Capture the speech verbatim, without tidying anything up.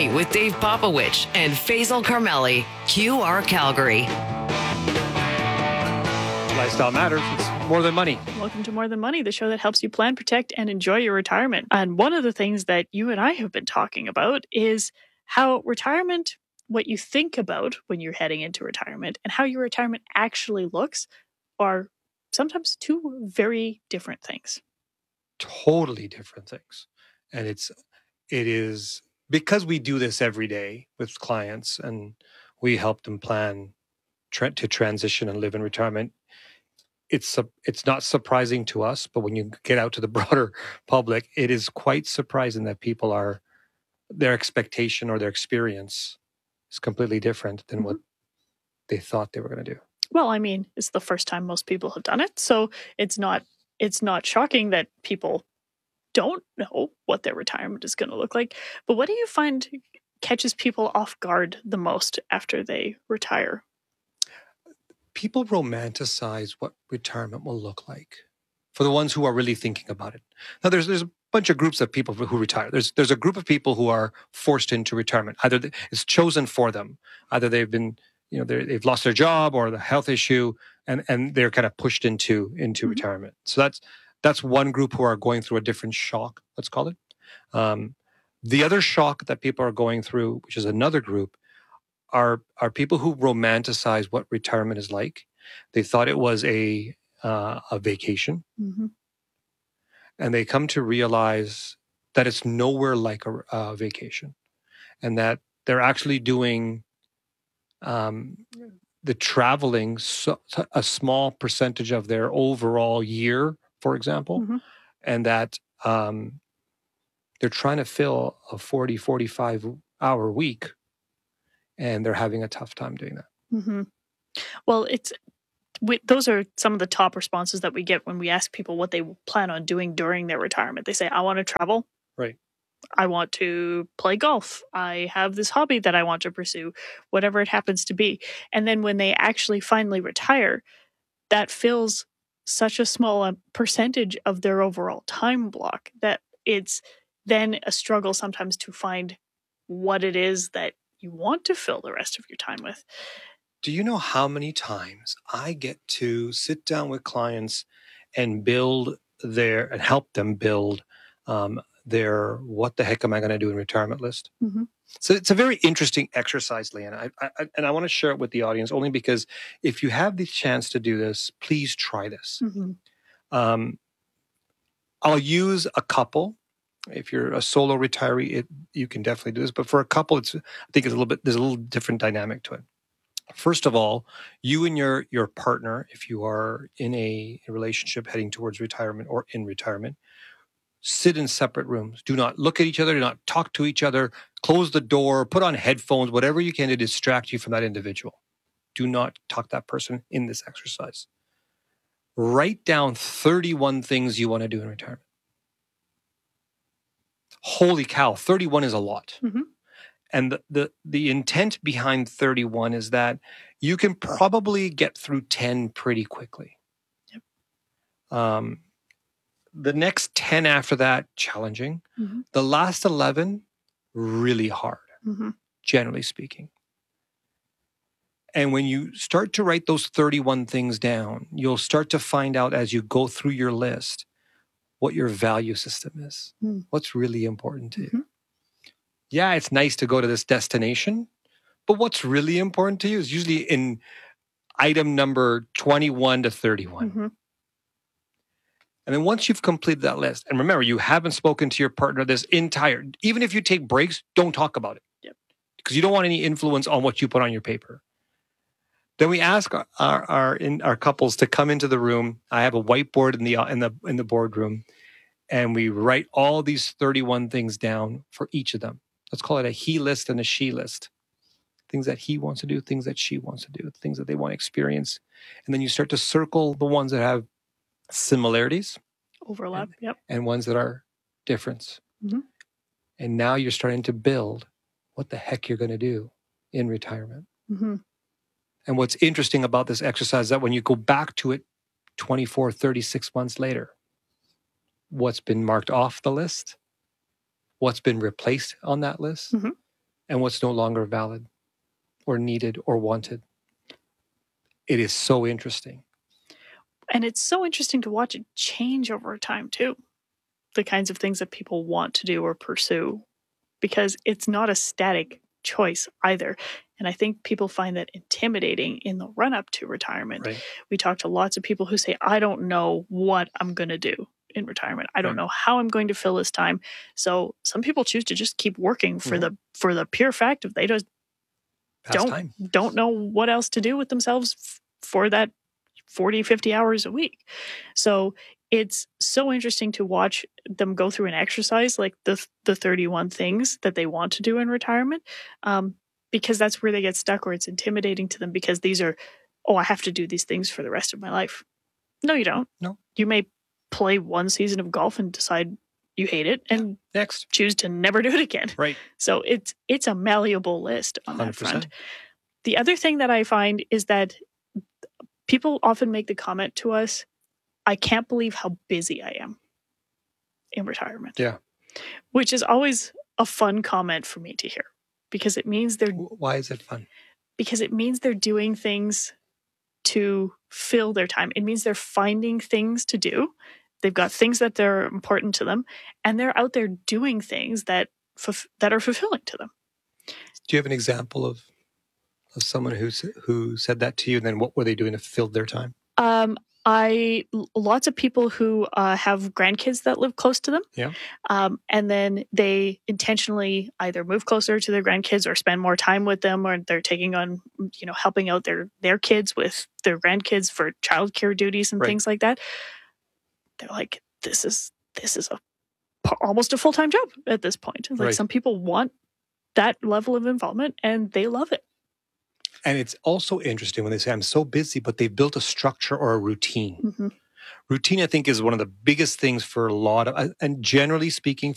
Money with Dave Popowich and Faisal Carmeli, Q R Calgary. Lifestyle matters. It's more than money. Welcome to More Than Money, the show that helps you plan, protect, and enjoy your retirement. And one of the things that you and I have been talking about is how retirement, what you think about when you're heading into retirement, and how your retirement actually looks are sometimes two very different things. Totally different things. And it's it is because we do this every day with clients and we help them plan tra- to transition and live in retirement. It's a, it's not surprising to us, but when you get out to the broader public, it is quite surprising that people are, their expectation or their experience is completely different than Mm-hmm. what they thought they were going to do. Well, I mean, it's the first time most people have done it, so it's not it's not shocking that people don't know what their retirement is going to look like. But what do you find catches people off guard the most after they retire? People romanticize what retirement will look like for the ones who are really thinking about it. Now, there's there's a bunch of groups of people who retire. There's there's a group of people who are forced into retirement. Either it's chosen for them. Either they've been, you know, they've lost their job or the health issue, and and they're kind of pushed into into Mm-hmm. retirement. So that's that's one group who are going through a different shock. Let's call it. Um, the other shock that people are going through, which is another group, are are people who romanticize what retirement is like. They thought it was a uh, a vacation, Mm-hmm. and they come to realize that it's nowhere like a, a vacation, and that they're actually doing um, the traveling so, a small percentage of their overall year, for example, Mm-hmm. and that um, they're trying to fill a forty, forty-five hour week, and they're having a tough time doing that. Mm-hmm. Well, it's we, those are some of the top responses that we get when we ask people what they plan on doing during their retirement. They say, I want to travel. Right. I want to play golf. I have this hobby that I want to pursue, whatever it happens to be. And then when they actually finally retire, that fills such a small uh, percentage of their overall time block that it's then a struggle sometimes to find what it is that you want to fill the rest of your time with. Do you know how many times I get to sit down with clients and build their and help them build um, their what the heck am I going to do in retirement list? Mm-hmm. So it's a very interesting exercise, Leanne. I, I, and I want to share it with the audience only because if you have the chance to do this, please try this. Mm-hmm. Um, I'll use a couple. If you're a solo retiree, it, you can definitely do this. But for a couple, it's I think it's a little bit there's a little different dynamic to it. First of all, you and your your partner, if you are in a, a relationship heading towards retirement or in retirement, sit in separate rooms. Do not look at each other. Do not talk to each other. Close the door. Put on headphones. Whatever you can to distract you from that individual. Do not talk to that person in this exercise. Write down thirty-one things you want to do in retirement. Holy cow, thirty-one is a lot. Mm-hmm. And the, the, the intent behind thirty-one is that you can probably get through ten pretty quickly. Yep. Um, the next ten after that, challenging. Mm-hmm. The last eleven, really hard, Mm-hmm. generally speaking. And when you start to write those thirty-one things down, you'll start to find out as you go through your list what your value system is, Mm. what's really important to Mm-hmm. you. Yeah, it's nice to go to this destination, but what's really important to you is usually in item number twenty-one to thirty-one. Mm-hmm. And then once you've completed that list, and remember, you haven't spoken to your partner this entire, even if you take breaks, don't talk about it. Yep. Because you don't want any influence on what you put on your paper. Then we ask our our, our, in, our couples to come into the room. I have a whiteboard in the in the in the boardroom, and we write all these thirty-one things down for each of them. Let's call it a he list and a she list. Things that he wants to do, things that she wants to do, things that they want to experience. And then you start to circle the ones that have similarities. Overlap. And, Yep. and ones that are different. Mm-hmm. And now you're starting to build what the heck you're going to do in retirement. Mm-hmm. And what's interesting about this exercise is that when you go back to it twenty-four, thirty-six months later, what's been marked off the list, what's been replaced on that list, Mm-hmm. and what's no longer valid or needed or wanted. It is so interesting. And it's so interesting to watch it change over time, too. The kinds of things that people want to do or pursue, because it's not a static choice either. And I think people find that intimidating in the run up to retirement. Right. We talk to lots of people who say, I don't know what I'm going to do in retirement. I don't Right. know how I'm going to fill this time. So some people choose to just keep working for Mhm. the for the pure fact of they just Past don't time. don't know what else to do with themselves f- for that forty, fifty hours a week. So it's so interesting to watch them go through an exercise like the the thirty-one things that they want to do in retirement, um, because that's where they get stuck, or it's intimidating to them because these are, oh, I have to do these things for the rest of my life. No, you don't. No. You may play one season of golf and decide you hate it and Next. choose to never do it again. Right. So it's it's a malleable list on one that hundred percent. front. The other thing that I find is that people often make the comment to us, I can't believe how busy I am in retirement. Yeah. Which is always a fun comment for me to hear, because it means they're W- Why is it fun? because it means they're doing things to fill their time. It means they're finding things to do. They've got things that they're important to them, and they're out there doing things that fulf- that are fulfilling to them. Do you have an example of of someone who s- who said that to you, and then what were they doing to fill their time? Um, I l- lots of people who uh, have grandkids that live close to them. Yeah. Um, and then they intentionally either move closer to their grandkids or spend more time with them, or they're taking on, you know, helping out their their kids with their grandkids for childcare duties and Right. things like that. They're like, this is this is a almost a full time job at this point. Like Right. some people want that level of involvement and they love it. And it's also interesting when they say, I'm so busy, but they've built a structure or a routine. Mhm. Routine, I think, is one of the biggest things for a lot of, and generally speaking,